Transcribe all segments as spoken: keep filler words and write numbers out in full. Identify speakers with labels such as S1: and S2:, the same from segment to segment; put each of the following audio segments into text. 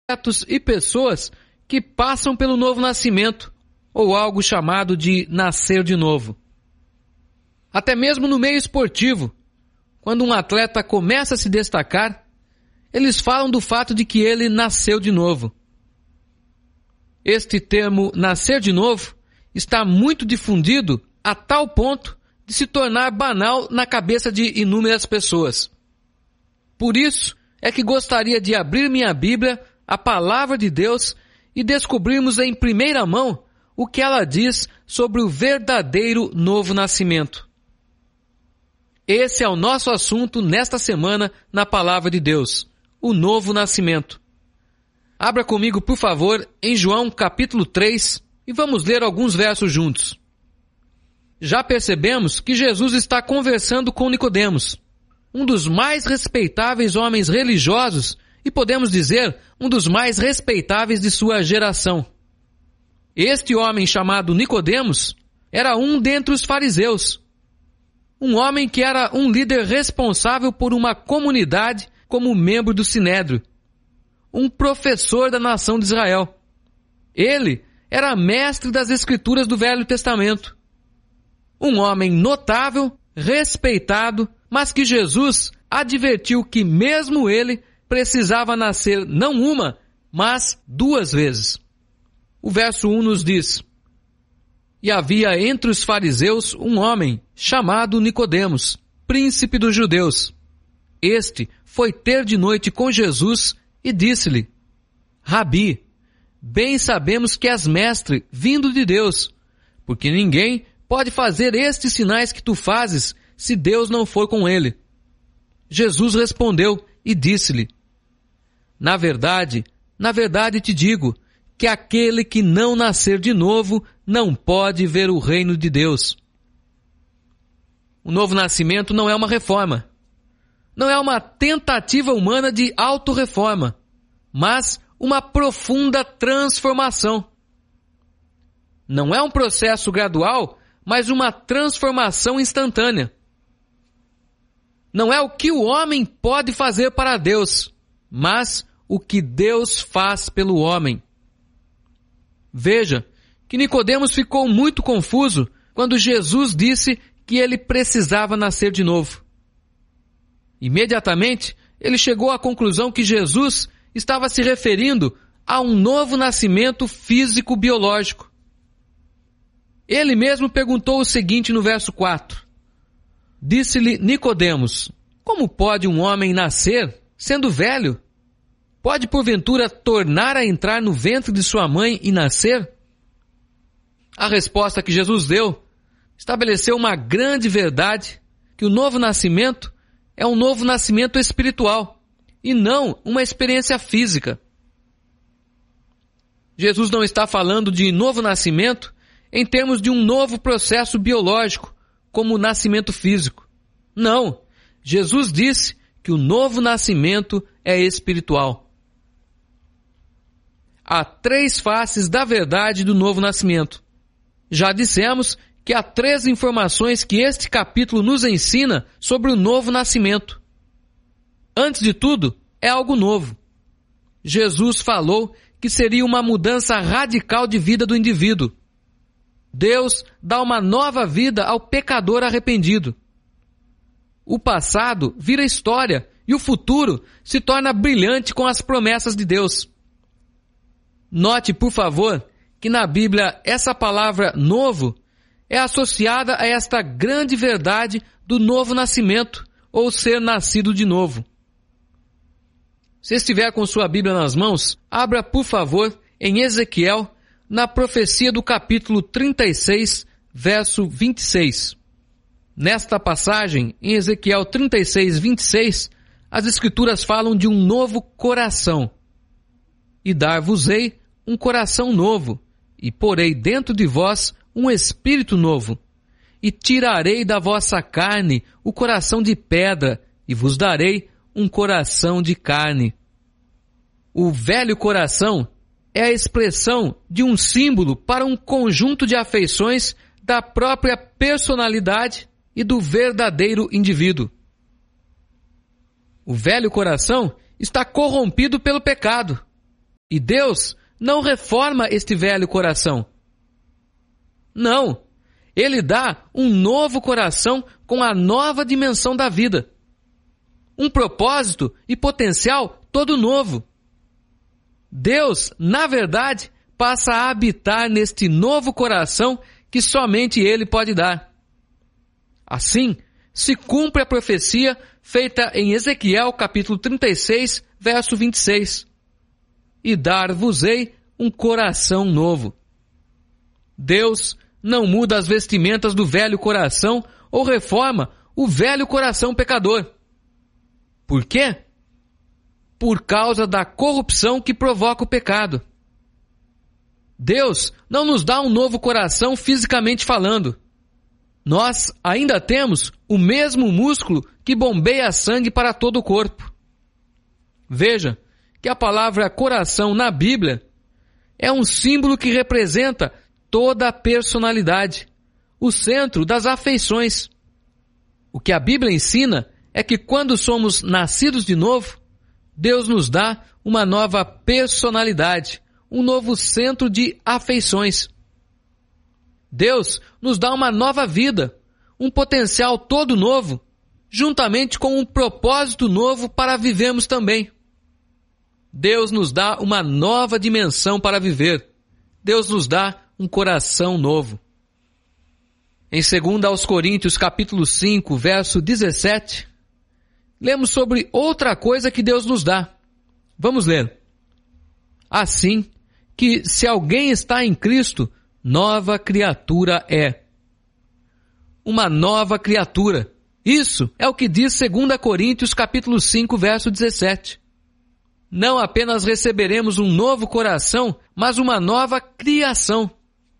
S1: e pessoas que passam pelo novo nascimento, ou algo chamado de nascer de novo. Até mesmo no meio esportivo, quando um atleta começa a se destacar, eles falam do fato de que ele nasceu de novo. Este termo nascer de novo está muito difundido a tal ponto de se tornar banal na cabeça de inúmeras pessoas. Por isso é que gostaria de abrir minha Bíblia, a Palavra de Deus, e descobrirmos em primeira mão o que ela diz sobre o verdadeiro novo nascimento. Esse é o nosso assunto nesta semana na Palavra de Deus, o novo nascimento. Abra comigo, por favor, em João capítulo três e vamos ler alguns versos juntos. Já percebemos que Jesus está conversando com Nicodemos, um dos mais respeitáveis homens religiosos e podemos dizer um dos mais respeitáveis de sua geração. Este homem chamado Nicodemos era um dentre os fariseus, um homem que era um líder responsável por uma comunidade como membro do Sinédrio, um professor da nação de Israel. Ele era mestre das Escrituras do Velho Testamento, um homem notável, respeitado, mas que Jesus advertiu que mesmo ele precisava nascer não uma, mas duas vezes. O verso um nos diz: E havia entre os fariseus um homem chamado Nicodemos, príncipe dos judeus. Este foi ter de noite com Jesus e disse-lhe: Rabi, bem sabemos que és mestre, vindo de Deus, porque ninguém pode fazer estes sinais que tu fazes se Deus não for com ele. Jesus respondeu e disse-lhe: Na verdade, na verdade te digo, que aquele que não nascer de novo não pode ver o reino de Deus. O novo nascimento não é uma reforma. Não é uma tentativa humana de autorreforma, mas uma profunda transformação. Não é um processo gradual, mas uma transformação instantânea. Não é o que o homem pode fazer para Deus, mas o que Deus faz pelo homem. Veja que Nicodemos ficou muito confuso quando Jesus disse que ele precisava nascer de novo. Imediatamente, ele chegou à conclusão que Jesus estava se referindo a um novo nascimento físico-biológico. Ele mesmo perguntou o seguinte no verso quatro. Disse-lhe Nicodemos: Como pode um homem nascer sendo velho? Pode porventura tornar a entrar no ventre de sua mãe e nascer? A resposta que Jesus deu estabeleceu uma grande verdade, que o novo nascimento é um novo nascimento espiritual e não uma experiência física. Jesus não está falando de novo nascimento em termos de um novo processo biológico, como o nascimento físico. Não, Jesus disse que o novo nascimento é espiritual. Há três faces da verdade do novo nascimento. Já dissemos que há três informações que este capítulo nos ensina sobre o novo nascimento. Antes de tudo, é algo novo. Jesus falou que seria uma mudança radical de vida do indivíduo. Deus dá uma nova vida ao pecador arrependido. O passado vira história e o futuro se torna brilhante com as promessas de Deus. Note, por favor, que na Bíblia essa palavra novo é associada a esta grande verdade do novo nascimento, ou ser nascido de novo. Se estiver com sua Bíblia nas mãos, abra, por favor, em Ezequiel, na profecia do capítulo trinta e seis, verso vinte e seis. Nesta passagem, em Ezequiel trinta e seis, vinte e seis, as Escrituras falam de um novo coração. E dar-vos-ei um coração novo, e porei dentro de vós um espírito novo, e tirarei da vossa carne o coração de pedra, e vos darei um coração de carne. O velho coração é a expressão de um símbolo para um conjunto de afeições da própria personalidade e do verdadeiro indivíduo. O velho coração está corrompido pelo pecado. E Deus não reforma este velho coração. Não, Ele dá um novo coração com a nova dimensão da vida. Um propósito e potencial todo novo. Deus, na verdade, passa a habitar neste novo coração que somente Ele pode dar. Assim, se cumpre a profecia feita em Ezequiel capítulo trinta e seis, verso vinte e seis. E dar-vos-ei um coração novo. Deus não muda as vestimentas do velho coração ou reforma o velho coração pecador. Por quê? Por causa da corrupção que provoca o pecado. Deus não nos dá um novo coração fisicamente falando. Nós ainda temos o mesmo músculo que bombeia sangue para todo o corpo. Veja que a palavra coração na Bíblia é um símbolo que representa toda a personalidade, o centro das afeições. O que a Bíblia ensina é que quando somos nascidos de novo, Deus nos dá uma nova personalidade, um novo centro de afeições. Deus nos dá uma nova vida, um potencial todo novo, juntamente com um propósito novo para vivermos também. Deus nos dá uma nova dimensão para viver. Deus nos dá um coração novo. Em segunda aos Coríntios, capítulo cinco, verso dezessete, lemos sobre outra coisa que Deus nos dá. Vamos ler. Assim que se alguém está em Cristo, nova criatura é. Uma nova criatura. Isso é o que diz segunda Coríntios, capítulo cinco, verso dezessete. Não apenas receberemos um novo coração, mas uma nova criação.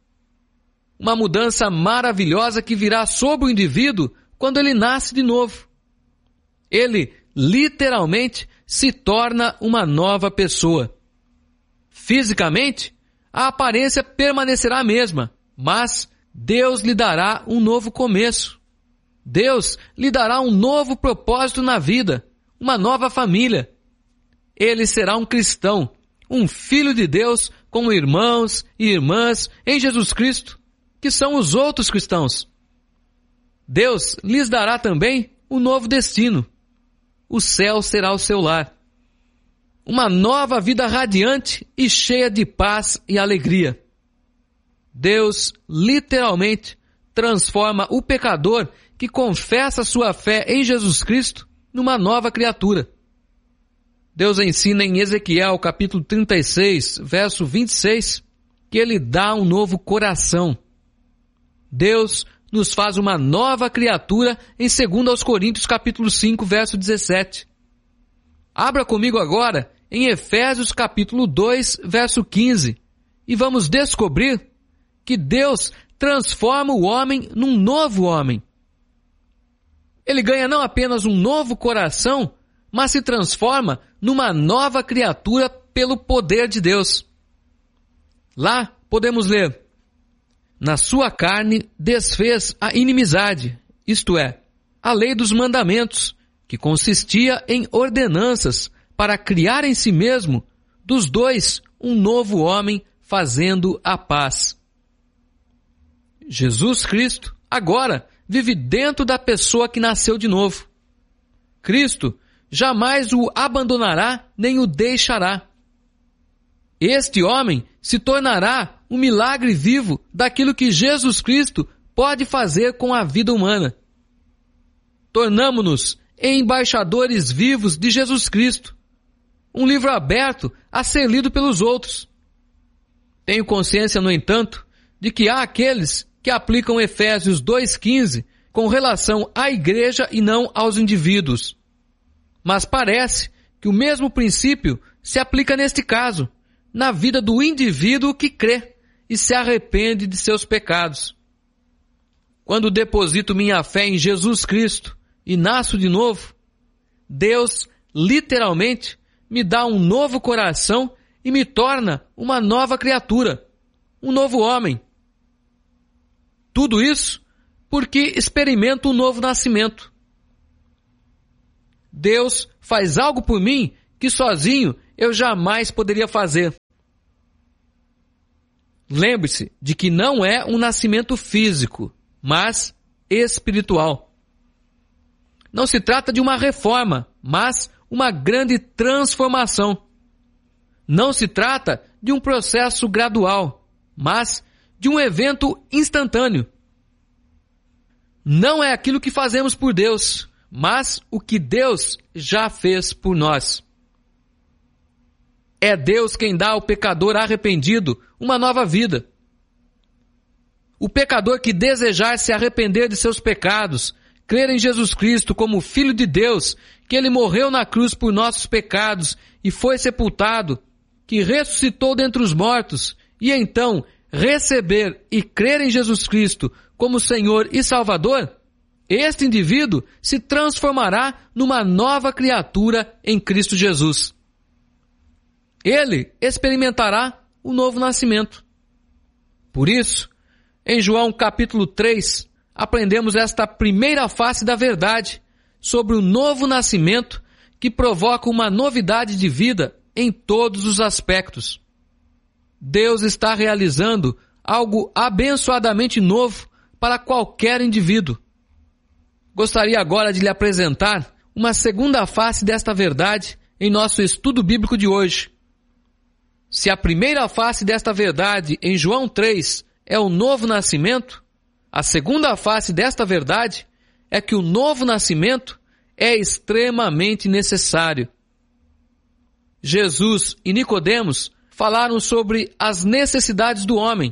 S1: Uma mudança maravilhosa que virá sobre o indivíduo quando ele nasce de novo. Ele, literalmente, se torna uma nova pessoa. Fisicamente, a aparência permanecerá a mesma, mas Deus lhe dará um novo começo. Deus lhe dará um novo propósito na vida, uma nova família. Ele será um cristão, um filho de Deus com irmãos e irmãs em Jesus Cristo, que são os outros cristãos. Deus lhes dará também um novo destino. O céu será o seu lar. Uma nova vida radiante e cheia de paz e alegria. Deus, literalmente, transforma o pecador que confessa sua fé em Jesus Cristo numa nova criatura. Deus ensina em Ezequiel, capítulo trinta e seis, verso vinte e seis, que Ele dá um novo coração. Deus nos faz uma nova criatura em segunda aos Coríntios, capítulo cinco, verso dezessete. Abra comigo agora em Efésios, capítulo dois, verso quinze, e vamos descobrir que Deus transforma o homem num novo homem. Ele ganha não apenas um novo coração, mas se transforma numa nova criatura pelo poder de Deus. Lá podemos ler: na sua carne desfez a inimizade, isto é, a lei dos mandamentos, que consistia em ordenanças para criar em si mesmo, dos dois, um novo homem, fazendo a paz. Jesus Cristo, agora, vive dentro da pessoa que nasceu de novo. Cristo jamais o abandonará nem o deixará. Este homem se tornará um milagre vivo daquilo que Jesus Cristo pode fazer com a vida humana. Tornamo-nos embaixadores vivos de Jesus Cristo, um livro aberto a ser lido pelos outros. Tenho consciência, no entanto, de que há aqueles que aplicam Efésios dois quinze com relação à igreja e não aos indivíduos. Mas parece que o mesmo princípio se aplica neste caso, na vida do indivíduo que crê e se arrepende de seus pecados. Quando deposito minha fé em Jesus Cristo e nasço de novo, Deus, literalmente, me dá um novo coração e me torna uma nova criatura, um novo homem. Tudo isso porque experimento um novo nascimento. Deus faz algo por mim que sozinho eu jamais poderia fazer. Lembre-se de que não é um nascimento físico, mas espiritual. Não se trata de uma reforma, mas uma grande transformação. Não se trata de um processo gradual, mas de um evento instantâneo. Não é aquilo que fazemos por Deus, mas o que Deus já fez por nós. É Deus quem dá ao pecador arrependido uma nova vida. O pecador que desejar se arrepender de seus pecados, crer em Jesus Cristo como Filho de Deus, que Ele morreu na cruz por nossos pecados e foi sepultado, que ressuscitou dentre os mortos, e então receber e crer em Jesus Cristo como Senhor e Salvador, este indivíduo se transformará numa nova criatura em Cristo Jesus. Ele experimentará o novo nascimento. Por isso, em João capítulo três, aprendemos esta primeira face da verdade sobre o novo nascimento que provoca uma novidade de vida em todos os aspectos. Deus está realizando algo abençoadamente novo para qualquer indivíduo. Gostaria agora de lhe apresentar uma segunda face desta verdade em nosso estudo bíblico de hoje. Se a primeira face desta verdade em João três é o novo nascimento, a segunda face desta verdade é que o novo nascimento é extremamente necessário. Jesus e Nicodemos falaram sobre as necessidades do homem.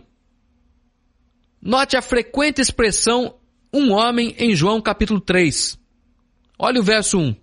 S1: Note a frequente expressão um homem em João capítulo três. Olha o verso um.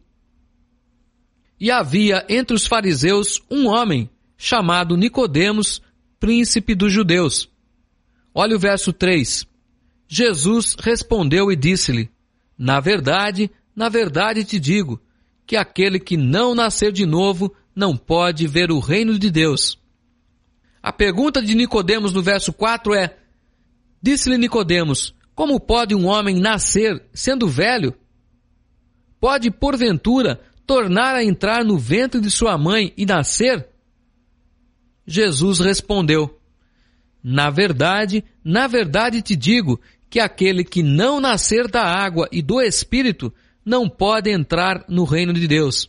S1: E havia entre os fariseus um homem chamado Nicodemos, príncipe dos judeus. Olha o verso três. Jesus respondeu e disse-lhe: Na verdade, na verdade te digo, que aquele que não nascer de novo não pode ver o reino de Deus. A pergunta de Nicodemos no verso quatro é: Disse-lhe Nicodemos: Como pode um homem nascer sendo velho? Pode, porventura, tornar a entrar no ventre de sua mãe e nascer? Jesus respondeu: Na verdade, na verdade te digo que aquele que não nascer da água e do Espírito não pode entrar no reino de Deus.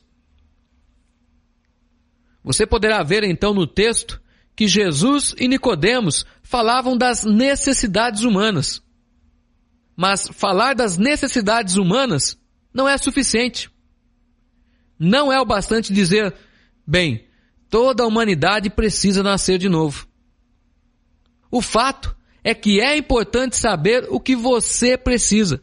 S1: Você poderá ver então no texto que Jesus e Nicodemos falavam das necessidades humanas. Mas falar das necessidades humanas não é suficiente. Não é o bastante dizer, bem, toda a humanidade precisa nascer de novo. O fato é que é importante saber o que você precisa.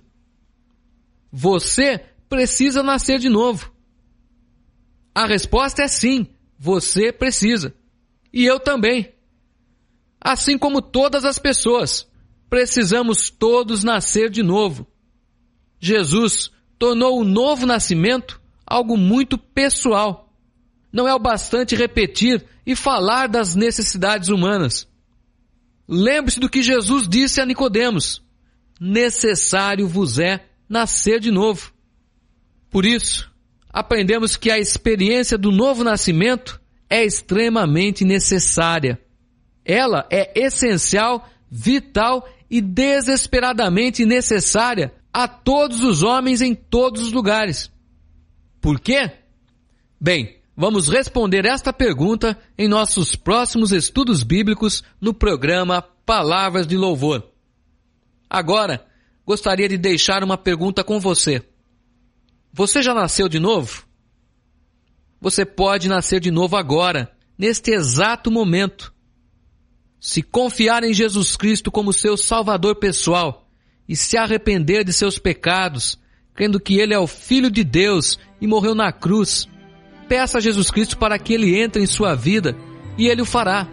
S1: Você precisa nascer de novo. A resposta é sim, você precisa. E eu também. Assim como todas as pessoas, precisamos todos nascer de novo. Jesus tornou o novo nascimento algo muito pessoal. Não é o bastante repetir e falar das necessidades humanas. Lembre-se do que Jesus disse a Nicodemos: necessário vos é nascer de novo. Por isso, aprendemos que a experiência do novo nascimento é extremamente necessária. Ela é essencial, vital e desesperadamente necessária a todos os homens em todos os lugares. Por quê? Bem, vamos responder esta pergunta em nossos próximos estudos bíblicos no programa Palavras de Louvor. Agora, gostaria de deixar uma pergunta com você. Você já nasceu de novo? Você pode nascer de novo agora, neste exato momento. Se confiar em Jesus Cristo como seu Salvador pessoal e se arrepender de seus pecados, crendo que Ele é o Filho de Deus e morreu na cruz, peça a Jesus Cristo para que Ele entre em sua vida e Ele o fará.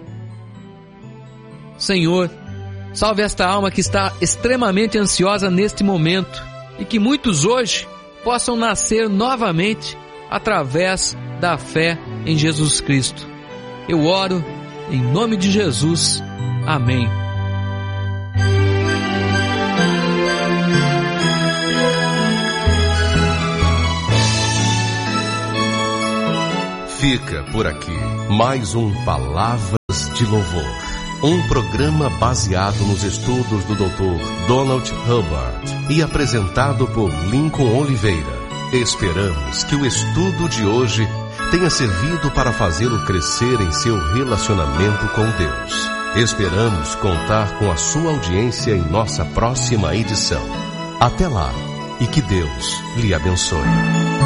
S1: Senhor, salve esta alma que está extremamente ansiosa neste momento e que muitos hoje possam nascer novamente através da fé em Jesus Cristo. Eu oro em nome de Jesus. Amém.
S2: Fica por aqui mais um Palavras de Louvor, um programa baseado nos estudos do doutor Donald Hubbard e apresentado por Lincoln Oliveira. Esperamos que o estudo de hoje tenha servido para fazê-lo crescer em seu relacionamento com Deus. Esperamos contar com a sua audiência em nossa próxima edição. Até lá e que Deus lhe abençoe.